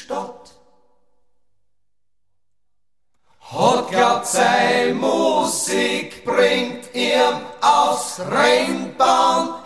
Stadt. Hat glaubt, sei Musik bringt ihm aus Rennbahn,